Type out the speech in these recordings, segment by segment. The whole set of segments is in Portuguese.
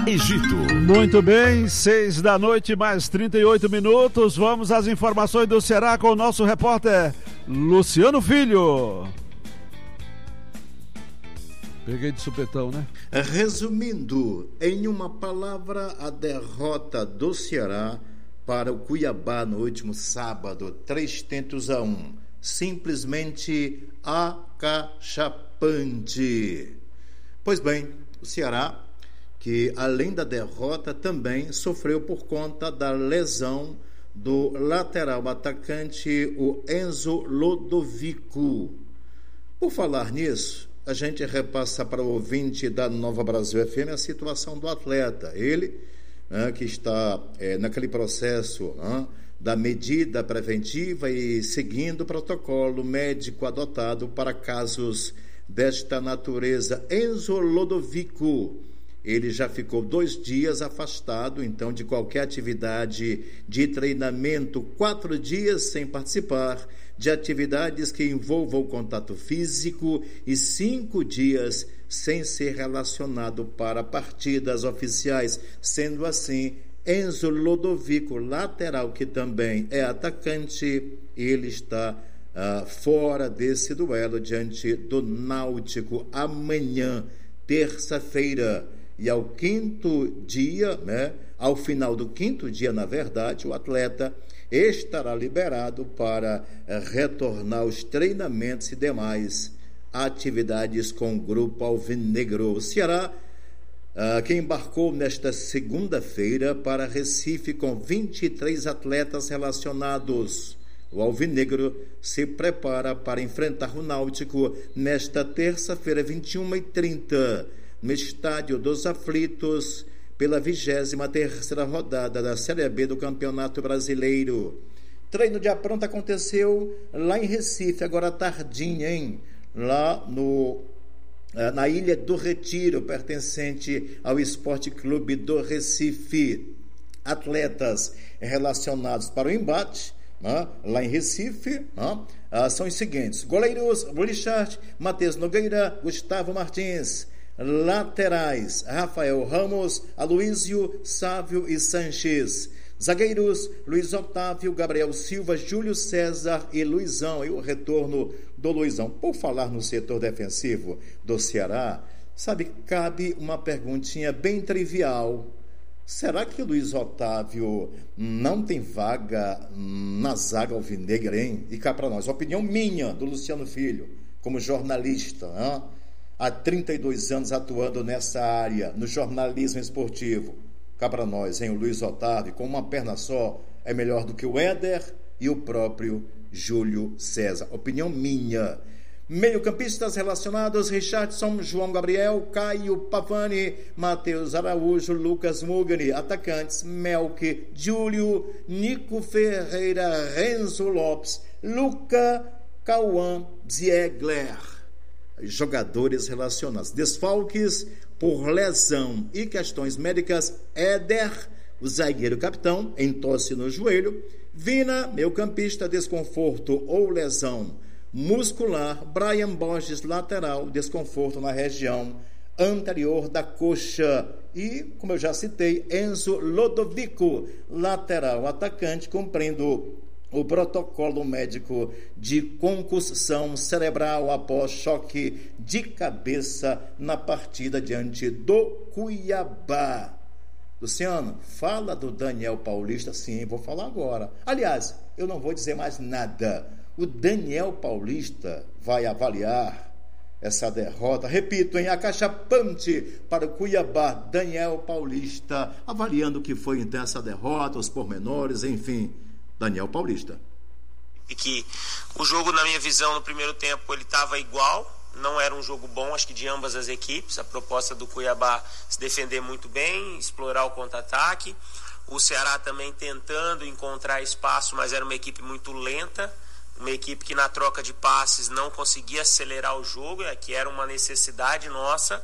Egito. Muito bem, 6 da noite, mais 38 minutos. Vamos às informações do Ceará com o nosso repórter Luciano Filho. Peguei de supetão, né? Resumindo, em uma palavra, a derrota do Ceará para o Cuiabá no último sábado, 3-1. Simplesmente acachapante. Pois bem, o Ceará, que além da derrota também sofreu por conta da lesão do lateral atacante, o Enzo Lodovico. Por falar nisso, a gente repassa para o ouvinte da Nova Brasil FM a situação do atleta. Ele, que está naquele processo da medida preventiva e seguindo o protocolo médico adotado para casos desta natureza. Enzo Lodovico, ele já ficou 2 dias afastado, então, de qualquer atividade de treinamento, 4 dias sem participar de atividades que envolvam contato físico e 5 dias sem ser relacionado para partidas oficiais. Sendo assim, Enzo Lodovico, lateral que também é atacante, ele está fora desse duelo diante do Náutico amanhã, terça-feira. E ao final do 5º dia, na verdade, o atleta estará liberado para retornar aos treinamentos e demais atividades com o grupo alvinegro. O Ceará, que embarcou nesta segunda-feira para Recife com 23 atletas relacionados. O alvinegro se prepara para enfrentar o Náutico nesta terça-feira, 21h30, no Estádio dos Aflitos, pela 23ª rodada da Série B do Campeonato Brasileiro. Treino de apronto aconteceu lá em Recife, agora tardinha, hein? Lá na Ilha do Retiro, pertencente ao Esporte Clube do Recife. Atletas relacionados para o embate, lá em Recife, são os seguintes: goleiros, Richard, Matheus Nogueira, Gustavo Martins. Laterais, Rafael Ramos, Aloísio, Sávio e Sanches. Zagueiros, Luiz Otávio, Gabriel Silva, Júlio César e Luizão. E o retorno do Luizão. Por falar no setor defensivo do Ceará, cabe uma perguntinha bem trivial. Será que o Luiz Otávio não tem vaga na zaga alvinegra, hein? E cá para nós, opinião minha, do Luciano Filho, como jornalista, há 32 anos atuando nessa área, no jornalismo esportivo. Cá para nós, hein? O Luiz Otávio, com uma perna só, é melhor do que o Éder e o próprio Júlio César. Opinião minha. Meio-campistas relacionados: Richardson, João Gabriel, Caio Pavani, Matheus Araújo, Lucas Mugni. Atacantes: Melk, Júlio, Nico Ferreira, Renzo Lopes, Luca, Cauã, Ziegler. Jogadores relacionados. Desfalques por lesão e questões médicas: Éder, o zagueiro capitão, entorse no joelho; Vina, meio-campista, desconforto ou lesão muscular; Brian Borges, lateral, desconforto na região anterior da coxa; e, como eu já citei, Enzo Lodovico, lateral atacante, cumprindo o protocolo médico de concussão cerebral após choque de cabeça na partida diante do Cuiabá. Luciano, fala do Daniel Paulista. Sim, vou falar agora. Aliás, eu não vou dizer mais nada. O Daniel Paulista vai avaliar essa derrota. Repito, acachapante para o Cuiabá. Daniel Paulista avaliando o que foi então essa derrota, os pormenores, enfim. Daniel Paulista. E que o jogo, na minha visão, no primeiro tempo, ele estava igual. Não era um jogo bom, acho que de ambas as equipes. A proposta do Cuiabá se defender muito bem, explorar o contra-ataque. O Ceará também tentando encontrar espaço, mas era uma equipe muito lenta. Uma equipe que na troca de passes não conseguia acelerar o jogo, que era uma necessidade nossa.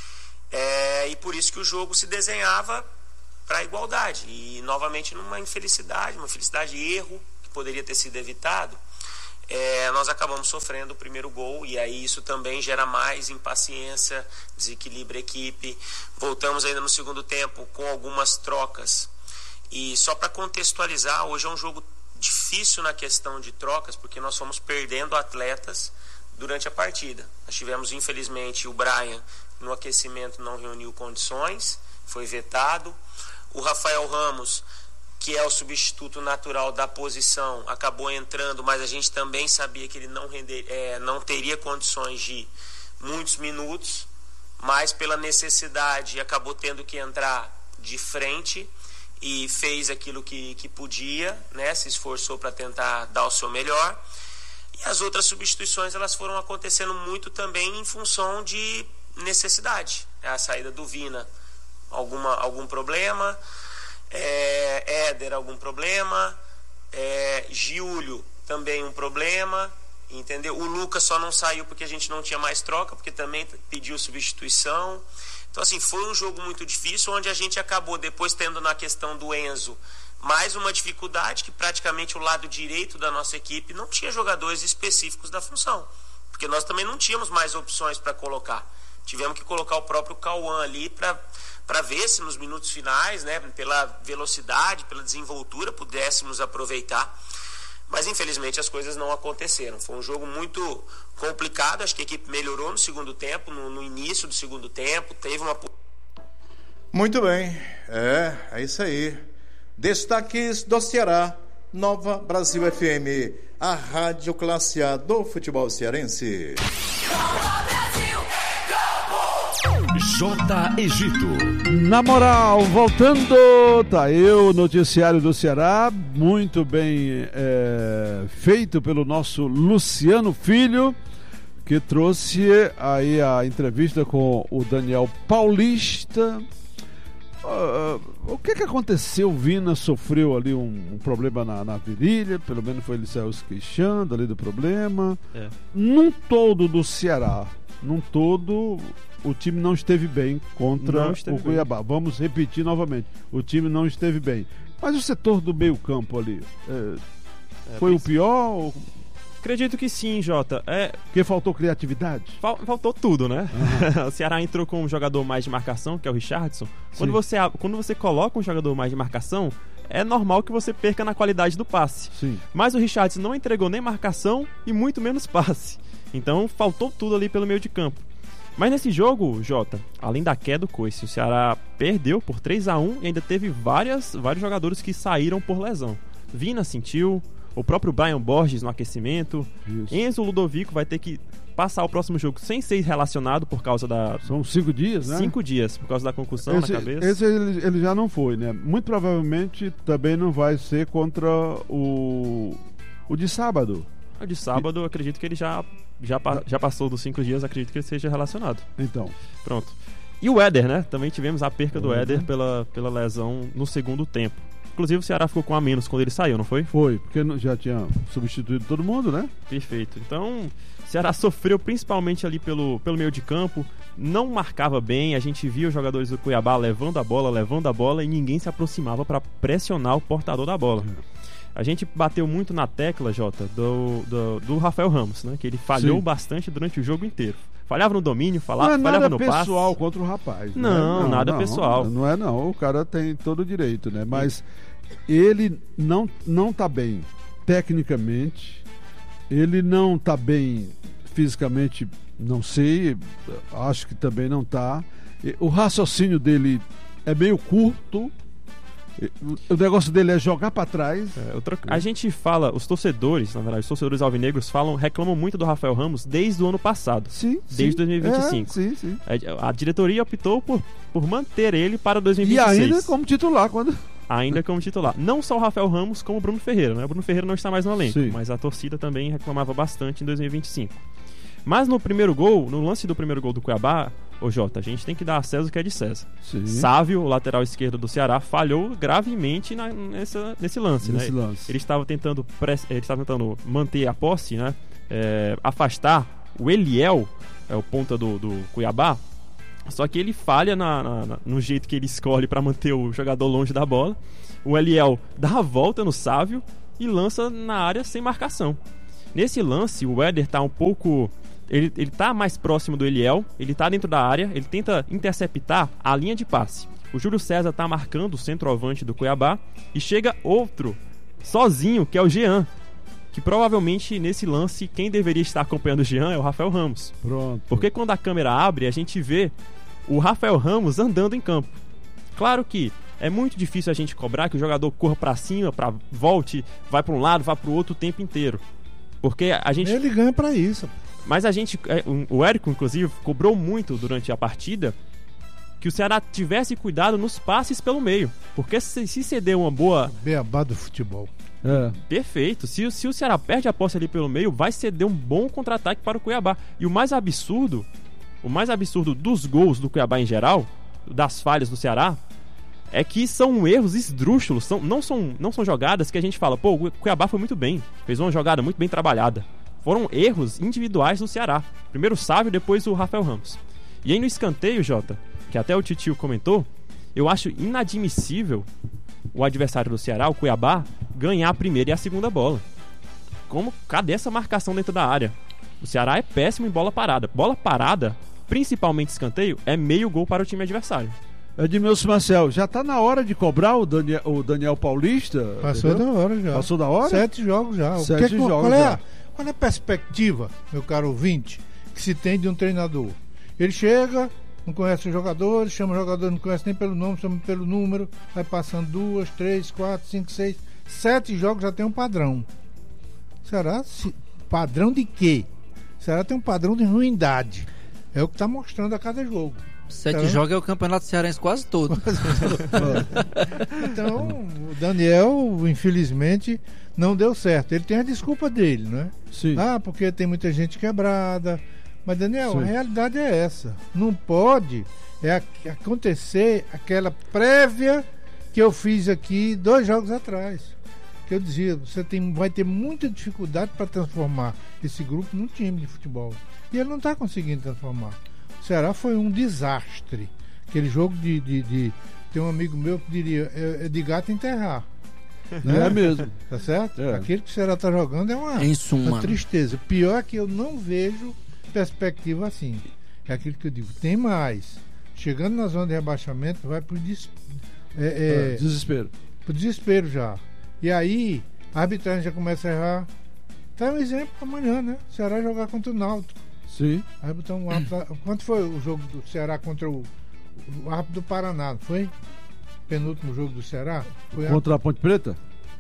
E por isso que o jogo se desenhava para a igualdade. E novamente numa infelicidade, uma felicidade, erro que poderia ter sido evitado. nós acabamos sofrendo o primeiro gol, e aí isso também gera mais impaciência, desequilibra a equipe. Voltamos ainda no segundo tempo com algumas trocas, e só para contextualizar, hoje é um jogo difícil na questão de trocas, porque nós fomos perdendo atletas durante a partida. Nós tivemos, infelizmente, o Brian no aquecimento não reuniu condições, foi vetado. O Rafael Ramos, que é o substituto natural da posição, acabou entrando, mas a gente também sabia que ele não teria condições de muitos minutos, mas pela necessidade acabou tendo que entrar de frente e fez aquilo que podia, né? Se esforçou para tentar dar o seu melhor. E as outras substituições, elas foram acontecendo muito também em função de necessidade. A saída do Vina, algum problema, Éder, algum problema, Giulio, também um problema, entendeu? O Lucas só não saiu porque a gente não tinha mais troca, porque também pediu substituição. Então, assim, foi um jogo muito difícil, onde a gente acabou depois tendo na questão do Enzo mais uma dificuldade, que praticamente o lado direito da nossa equipe não tinha jogadores específicos da função, porque nós também não tínhamos mais opções para colocar. Tivemos que colocar o próprio Cauã ali para ver se nos minutos finais, né, pela velocidade, pela desenvoltura, pudéssemos aproveitar. Mas infelizmente as coisas não aconteceram. Foi um jogo muito complicado. Acho que a equipe melhorou no segundo tempo, no início do segundo tempo. Teve uma... Muito bem, é isso aí. Destaques do Ceará, Nova Brasil FM, a rádio classe A do futebol cearense. J. Egito. Na moral, voltando, tá aí o noticiário do Ceará, muito bem feito pelo nosso Luciano Filho, que trouxe aí a entrevista com o Daniel Paulista. O que aconteceu? O Vina sofreu ali um problema na virilha, pelo menos foi ele saiu se queixando ali do problema. Num todo do Ceará, o time não esteve bem contra o Cuiabá. Vamos repetir novamente, o time não esteve bem. Mas o setor do meio campo ali, foi o pior? Acredito que sim, Jota. Porque faltou criatividade? Faltou tudo, né? O Ceará entrou com um jogador mais de marcação, que é o Richardson. Quando você coloca um jogador mais de marcação, é normal que você perca na qualidade do passe. Sim. Mas o Richardson não entregou nem marcação e muito menos passe. Então faltou tudo ali pelo meio de campo. Mas nesse jogo, Jota, além da queda do coice, o Ceará perdeu por 3-1 e ainda teve vários jogadores que saíram por lesão. Vina sentiu, o próprio Brian Borges no aquecimento. Isso. Enzo Ludovico vai ter que passar o próximo jogo sem ser relacionado por causa da... São 5 dias, né? 5 dias, por causa da concussão na cabeça. Esse ele já não foi, né? Muito provavelmente também não vai ser contra o de sábado. O de sábado, eu acredito que ele já passou dos 5 dias, acredito que ele seja relacionado. Então. Pronto. E o Éder, né? Também tivemos a perca do Éder pela lesão no segundo tempo. Inclusive o Ceará ficou com a menos quando ele saiu, não foi? Foi, porque já tinha substituído todo mundo, né? Perfeito. Então, o Ceará sofreu principalmente ali pelo meio de campo, não marcava bem, a gente via os jogadores do Cuiabá levando a bola e ninguém se aproximava para pressionar o portador da bola. A gente bateu muito na tecla, Jota, do Rafael Ramos, né? Que ele falhou bastante durante o jogo inteiro. Falhava no domínio, falhava no passe. Não é nada pessoal contra o rapaz. Não, nada pessoal. Não é não, o cara tem todo o direito, né? Mas ele não tá bem tecnicamente, ele não tá bem fisicamente, não sei, acho que também não tá. O raciocínio dele é meio curto. O negócio dele é jogar pra trás. A gente fala, os torcedores, na verdade, os torcedores alvinegros reclamam muito do Rafael Ramos desde o ano passado. Desde 2025. Sim. A diretoria optou por manter ele para 2026. E ainda como titular. Ainda como titular. Não só o Rafael Ramos, como o Bruno Ferreira, né? O Bruno Ferreira não está mais no elenco, mas a torcida também reclamava bastante em 2025. Mas no lance do primeiro gol do Cuiabá, Jota, a gente tem que dar a César o que é de César. Sim. Sávio, o lateral esquerdo do Ceará, falhou gravemente nesse lance, né? Ele estava tentando manter a posse, né? Afastar o Eliel, o ponta do Cuiabá, só que ele falha no jeito que ele escolhe para manter o jogador longe da bola. O Eliel dá a volta no Sávio e lança na área sem marcação. Nesse lance, o Éder tá um pouco... Ele tá mais próximo do Eliel, ele tá dentro da área, ele tenta interceptar a linha de passe. O Júlio César tá marcando o centroavante do Cuiabá e chega outro, sozinho, que é o Jean. Que provavelmente nesse lance, quem deveria estar acompanhando o Jean é o Rafael Ramos. Pronto. Porque quando a câmera abre, a gente vê o Rafael Ramos andando em campo. Claro que é muito difícil a gente cobrar que o jogador corra pra cima, volte, vai pra um lado, vai pro outro o tempo inteiro. Porque a gente... Ele ganha pra isso. Mas a gente... O Érico, inclusive, cobrou muito durante a partida que o Ceará tivesse cuidado nos passes pelo meio. Porque se ceder uma boa... Beabá do futebol. Perfeito. Se o Ceará perde a posse ali pelo meio, vai ceder um bom contra-ataque para o Cuiabá. E o mais absurdo dos gols do Cuiabá em geral, das falhas do Ceará, é que são erros esdrúxulos. Não são jogadas que a gente fala, pô, o Cuiabá foi muito bem, fez uma jogada muito bem trabalhada. Foram erros individuais do Ceará. Primeiro o Sávio, depois o Rafael Ramos. E aí no escanteio, Jota, que até o Titio comentou, eu acho inadmissível o adversário do Ceará, o Cuiabá, ganhar a primeira e a segunda bola. Cadê essa marcação dentro da área? O Ceará é péssimo em bola parada. Bola parada, principalmente escanteio, é meio gol para o time adversário. Edmilson Marcel, já tá na hora de cobrar o Daniel Paulista? Passou da hora já. Passou da hora? 7 jogos já. Qual é a perspectiva, meu caro ouvinte, que se tem de um treinador? Ele chega, não conhece os jogadores, chama o jogador, não conhece nem pelo nome, chama pelo número, vai passando 2, 3, 4, 5, 6, 7 jogos já tem um padrão. Será? Padrão de quê? Será tem um padrão de ruindade. É o que está mostrando a cada jogo. 7 jogos é o Campeonato Cearense quase todo. Então, o Daniel, infelizmente, não deu certo. Ele tem a desculpa dele, não é? Sim. Porque tem muita gente quebrada. Mas, Daniel, Sim. A realidade é essa. Não pode acontecer aquela prévia que eu fiz aqui 2 jogos atrás. Que eu dizia, você vai ter muita dificuldade para transformar esse grupo num time de futebol. E ele não está conseguindo transformar. O Ceará foi um desastre. Aquele jogo de tem um amigo meu que diria, é de gato enterrar. Né? É mesmo. Tá certo? É. Aquele que o Ceará está jogando é uma tristeza. Pior é que eu não vejo perspectiva assim. É aquilo que eu digo, tem mais. Chegando na zona de rebaixamento, vai pro desespero. Pro desespero já. E aí, a arbitragem já começa a errar. Tá um exemplo amanhã, né? O Ceará jogar contra o Náutico. Sim. Aí botar um árbitro. Quanto foi o jogo do Ceará contra o árbitro do Paraná? Foi? Penúltimo jogo do Ceará? Foi contra a Ponte Preta?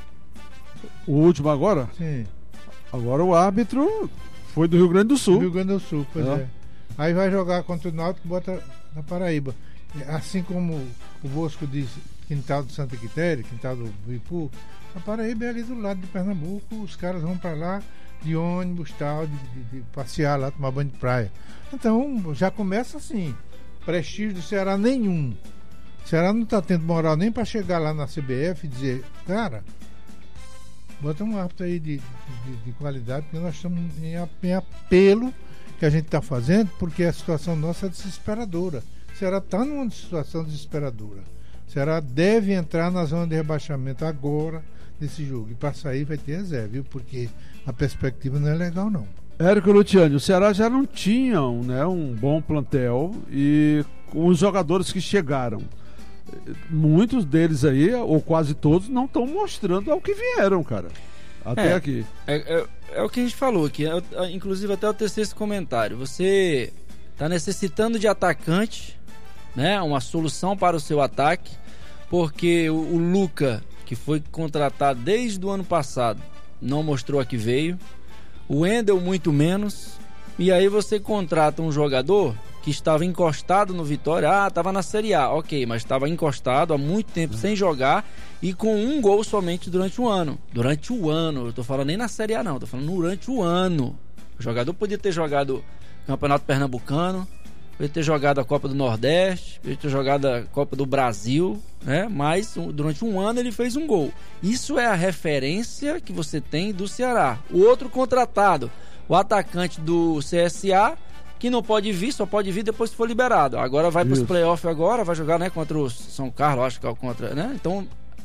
O último agora? Sim. Agora o árbitro foi do Rio Grande do Sul. Rio Grande do Sul, pois é. Aí vai jogar contra o Náutico e bota na Paraíba. Assim como o Bosco diz, quintal do Santa Quitéria, quintal do Ipu, a Paraíba é ali do lado de Pernambuco, os caras vão para lá de ônibus, tal, de passear lá, tomar banho de praia. Então, já começa assim, prestígio do Ceará nenhum. O Ceará não está tendo moral nem para chegar lá na CBF e dizer, cara, bota um árbitro aí de qualidade, porque nós estamos em apelo que a gente está fazendo, porque a situação nossa é desesperadora. O Ceará está numa situação desesperadora. O Ceará deve entrar na zona de rebaixamento agora, nesse jogo. E para sair vai ter reserva, viu? Porque a perspectiva não é legal, não. Érico Luciani, o Ceará já não tinha um bom plantel e com os jogadores que chegaram, muitos deles aí, ou quase todos, não estão mostrando ao que vieram, cara. Até aqui. É o que a gente falou aqui. Inclusive até eu tecei esse comentário. Você está necessitando de atacante, né? Uma solução para o seu ataque, porque o Luca, que foi contratado desde o ano passado, não mostrou a que veio. O Wendel muito menos. E aí você contrata um jogador que estava encostado no Vitória. Estava na Série A, ok, mas estava encostado há muito tempo sem jogar e com um gol somente durante o ano. Durante o ano, eu tô falando nem na Série A não, tô falando durante o ano. O jogador podia ter jogado Campeonato Pernambucano, podia ter jogado a Copa do Nordeste, podia ter jogado a Copa do Brasil, né? Mas durante um ano ele fez um gol. Isso é a referência que você tem do Ceará. O outro contratado, o atacante do CSA, que não pode vir, só pode vir depois que for liberado. Agora vai para os playoffs agora, vai jogar, né, contra o São Carlos, acho que é contra, né? Então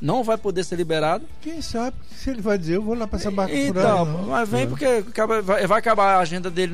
não vai poder ser liberado. Quem sabe se ele vai dizer, eu vou lá para essa barca Então, mas vem porque vai acabar a agenda dele